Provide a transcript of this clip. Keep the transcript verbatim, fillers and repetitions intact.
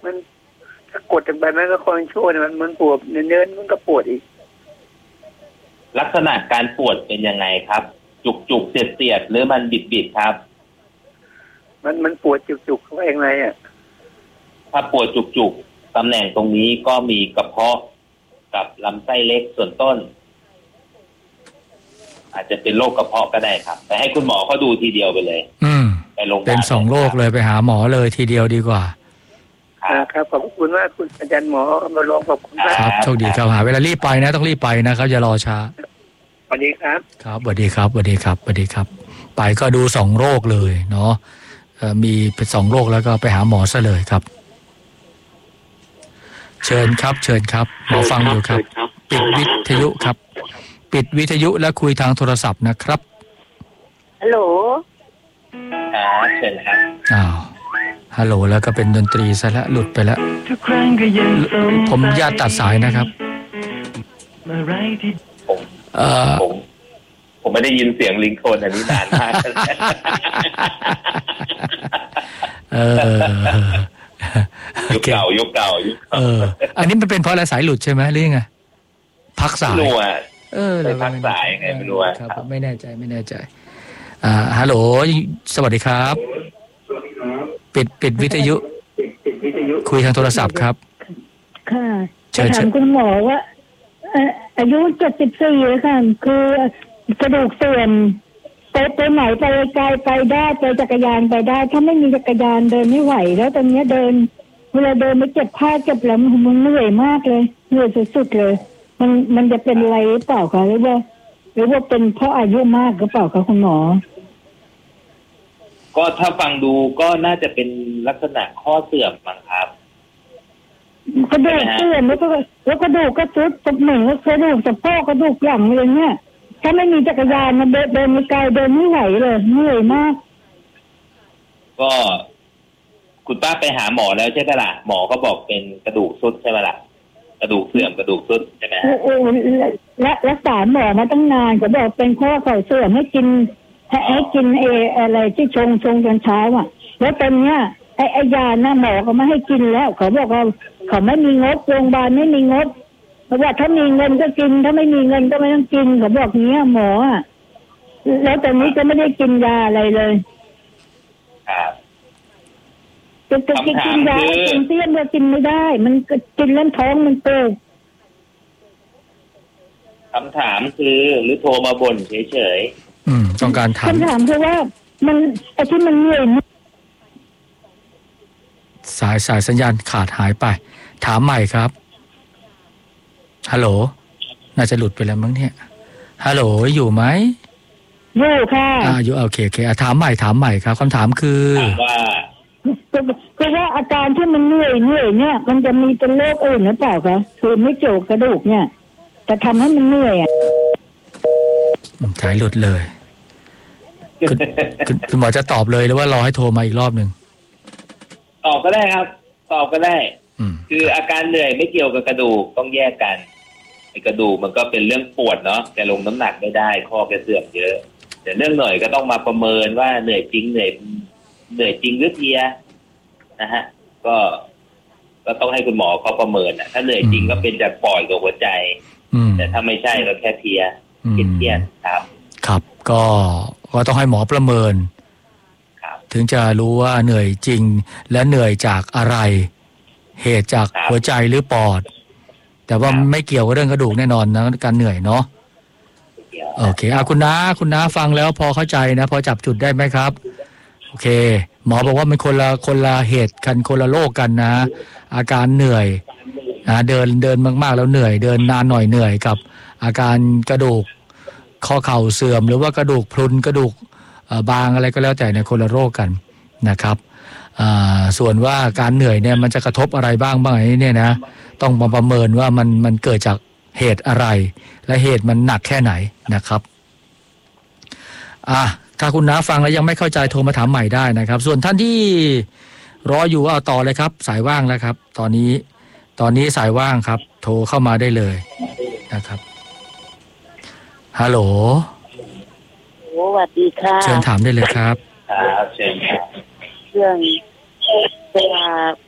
มันถ้ากดจากแบบนั้นก็คอนโทรลมันมันปวดเนื้อมันก็ปวดอีกลักษณะการปวดเป็นยังไงครับจุกจุกเสียดเสียดหรือมันบิดบิดครับมันมันปวดจุกจุกเขาเองไงอ่ะถ้าปวดจุกจุกตำแหน่งตรงนี้ก็มีกระเพาะกับลำไส้เล็กส่วนต้นอาจจะเป็นโรคกระเพาะก็ได้ครับแต่ให้คุณหมอเขาดูทีเดียวไปเลยอืมไปโรงพยาบาลเป็นสองโรคเลยไปหาหมอเลยทีเดียวดีกว่าครับขอบคุณมากคุณอาจารย์หมอมาลองขอบคุณมากครับโชคดีครับหาเวลารีบไปนะต้องรีบไปนะครับอย่ารอช้าสวัสดีครับครับสวัสดีครับสวัสดีครับสวัสดีครับไปก็ดูสองโรคเลยเนาะมีเป็นสองโรคแล้วก็ไปหาหมอซะเลยครับเชิญครับเชิญครับหมอฟังอยู่ครับปิดวิทยุครับปิดวิทยุและคุยทางโทรศัพท์นะครับฮัลโหลครับเชิญครับอ้าวฮัลโหลแล้วก็เป็นดนตรีซะแล้วหลุดไปแล้วผมญาติตัดสายนะครับผมเอ่อผมผมไม่ได้ยินเสียงลิงโทนอันนี้นานมากเออยุคเก่ายุคเก่ายุคเก่าเอออันนี้มันเป็นเพราะอะไรสายหลุดใช่ไหมหรือไงพักสายเออเลยพักสายไงไม่รู้ครับไม่แน่ใจไม่แน่ใจอ่าฮัลโหลสวัสดีครับปิดปิดวิทยุคุยทางโทรศัพท์ครับค่ะจะถามคุณหมอว่าอายุเจ็ดสิบสี่แล้วค่ะคือกระดูกเสื่อมไปไปไหนไปไกลไปได้ไปจักรยานไปได้ถ้าไม่มีจักรยานเดินไม่ไหวแล้วตอนนี้เดินเวลาเดินไม่เจ็บผ้าเจ็บหลังมันเหนื่อยมากเลยเหนื่อยสุดๆเลยมันมันจะเป็นอะไรหรือเปล่าคะหรือว่าหรือว่าเป็นเพราะอายุมากหรือเปล่าคะคุณหมอก็ถ้าฟังดูก็น่าจะเป็นลักษณะข้อเสื่อมมั้งครับกระดูกเสื่อมแล้วก็แล้วกระดูกก็ซุดตบหนึ่งแล้วกระดูกสะโพกกระดูกหลังอะไรเงี้ยถ้าไม่มีจักรยานมันเดินเดินไม่ไกลเดินไม่ไหวเลยเหนื่อยมากก็คุณป้าไปหาหมอแล้วใช่ไหมล่ะหมอก็บอกเป็นกระดูกซุดใช่ไหมล่ะกระดูกเสื่อมกระดูกซุดใช่ไหมโอ้และรักษาหมอมาตั้งนานก็บอกเป็นข้อเข่าเสื่อมให้กินให้ให้กินเออะไรที่ชงชงตอนเช้าอ่ะแล้วตอนเนี้ยไอ้ไอ้ยาหน้าหมอเขาไม่ให้กินแล้วเขาบอกว่าเขาไม่มีงบโรงพยาบาลไม่มีงบเขาบอกถ้ามีเงินก็กินถ้าไม่มีเงินก็ไม่ต้องกินเขาบอกเนี้ยหมออ่ะแล้วตอนนี้ก็ไม่ได้กินยาอะไรเลยครับจะจะกินยากินเตี้ยนก็กินไม่ได้มันกินแล้วท้องมันโตคำถามคือหรือโทรมาบ่นเฉยๆอืมต้องการถามคำถามคือว่ามันไอ้ที่มันเหนื่อยสายสายสัญญาณขาดหายไปถามใหม่ครับฮัลโหลน่าจะหลุดไปแล้วมั้งเนี่ยฮัลโหลอยู่ไหมอยู่ค่ะอ่าอยู่โอเคโอเคถามใหม่ถามใหม่ครับคำถามคือว่าคือว่าอาการที่มันเหนื่อยเหนื่อยเนี่ยมันจะมีเป็นโรคอื่นหรือเปล่าคะคือไม่เกี่ยวกระดูกเนี่ยจะทำให้มันเหนื่อยอ่ะสายหลุดเลยคุณคุณหมอจะตอบเลยหรือว่ารอให้โทรมาอีกรอบหนึ่งตอบก็ได้ครับตอบก็ได้คืออาการเหนื่อยไม่เกี่ยวกับกระดูกต้องแยกกันไอ้กระดูกมันก็เป็นเรื่องปวดเนาะแกลงน้ำหนักไม่ได้ข้อแกเสื่อมเยอะแต่เรื่องหน่อยก็ต้องมาประเมินว่าเหนื่อยจริงเหนื่อยเหนื่อยจริงหรือเพียนะฮะก็ก็ต้องให้คุณหมอเขาประเมินอ่ะถ้าเหนื่อยจริงก็เป็นจากปอดกับหัวใจแต่ถ้าไม่ใช่ก็แค่เพียเครียดครับครับก็ก็ต้องให้หมอประเมินถึงจะรู้ว่าเหนื่อยจริงและเหนื่อยจากอะไรเหตุจากหัวใจหรือปอดแต่ว่าไม่เกี่ยวกับเรื่องกระดูกแน่นอนนะการเหนื่อยเนาะโอเคอ่ะคุณน้าคุณน้าฟังแล้วพอเข้าใจนะพอจับจุดได้ไหมครับโอเคหมอบอกว่ามันคนละคนละเหตุกันคนละโรคกันนะอาการเหนื่อยนะเดินเดินมากๆแล้วเหนื่อยเดินนานหน่อยเหนื่อยกับอาการกระดูกข้อเข่าเสื่อมหรือว่ากระดูกพรุนกระดูกบางอะไรก็แล้วแต่ในคนละโรคกันนะครับส่วนว่าการเหนื่อยเนี่ยมันจะกระทบอะไรบ้างบ้างเนี่ยนะต้องมาประเมินว่ามันมันเกิดจากเหตุอะไรและเหตุมันหนักแค่ไหนนะครับอ่ะถ้าคุณน้าฟังแล้วยังไม่เข้าใจโทรมาถามใหม่ได้นะครับส่วนท่านที่รออยู่เอาต่อเลยครับสายว่างแล้วครับตอนนี้ตอนนี้สายว่างครับโทรเข้ามาได้เลยนะครับฮัลโหลสวัสดีค่ะเชิญถามได้เลยครับครับเชิญครับเรื่องเวลา